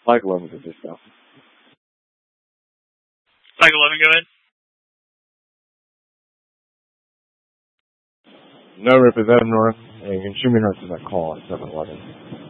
Like 11 for this stuff. Like 11, go ahead. No, Rip is Adam North, and you can shoot me a note to that call at 711.